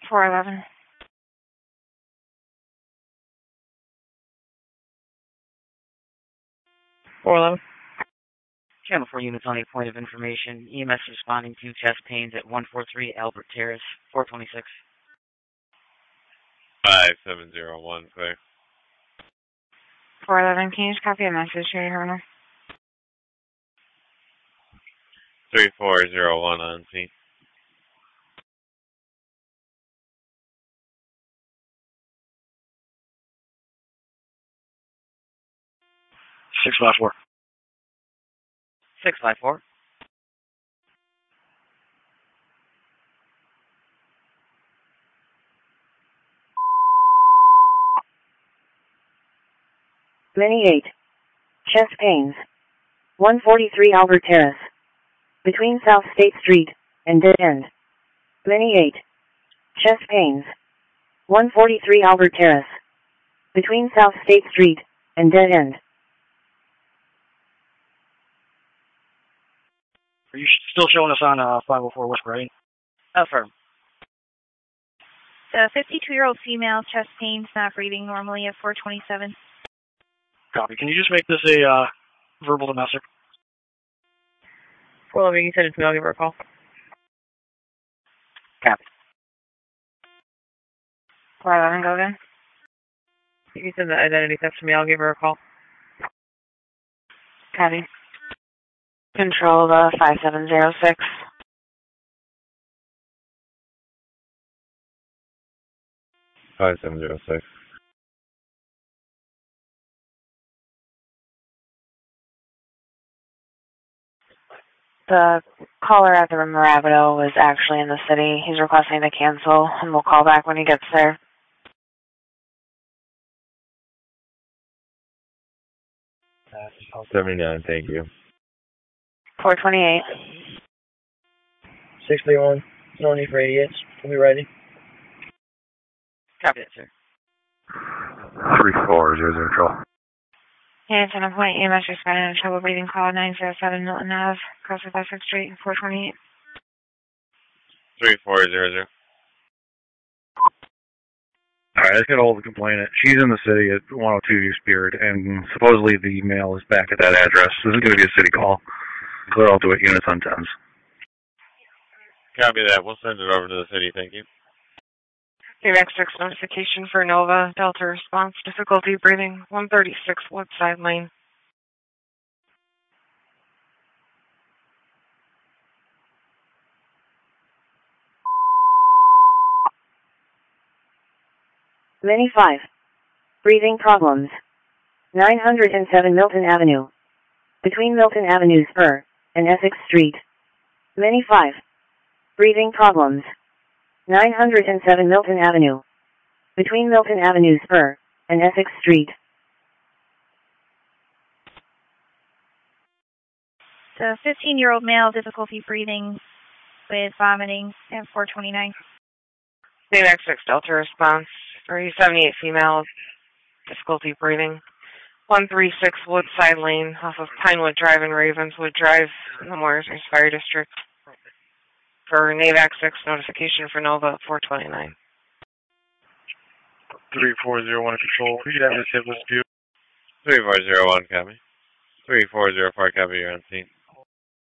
411. Channel 4 units on a point of information. EMS responding to chest pains at 143 Albert Terrace, 426. 5701, clear. 411, can you just copy a message to your terminal? 3401 on scene. Six by four. 654. Many 8. Chest pains. 143 Albert Terrace. Between South State Street and Dead End. Many 8. Chest pains. 143 Albert Terrace. Between South State Street and Dead End. Are you still showing us on 504 West Brighton? Affirm. The 52-year-old female, chest pains, not breathing normally at 427. Copy. Can you just make this a verbal domestic? 411, you said it to me, I'll give her a call. Copy. 411, go again. You said the identity theft to me, I'll give her a call. Copy. Control the 5706. Five 706. The caller at the Mirabito was actually in the city. He's requesting to cancel, and we'll call back when he gets there. Uh, 79, thank you. 428. 631. No need for 88s. We'll be ready. Copy that, sir. 3400 control. Yeah, it's an appointment. EMS responding to trouble breathing call 907 Milton Ave, across with Essex Street, 428. 3400. Alright, let's get a hold of the complainant. She's in the city at 102 East Beard, and supposedly the mail is back at that address. This is going to be a city call. Clear all to it, units on 10s. Copy that. We'll send it over to the city, thank you. X6 notification for Nova, Delta response, difficulty breathing, 136 Woodside Lane. Many 5. Breathing problems. 907 Milton Avenue. Between Milton Avenue Spur and Essex Street. Many 5. Breathing problems. 907 Milton Avenue. Between Milton Avenue Spur and Essex Street. The 15-year-old male, difficulty breathing with vomiting at 429. X6 Delta response, 378 female, difficulty breathing, 136 Woodside Lane, off of Pinewood Drive and Ravenswood Drive, in the Morris Fire District. For X6 notification for Nova at 429. 3401 control. You have a civil dispute. 3401, copy. 3404, copy, you're on scene.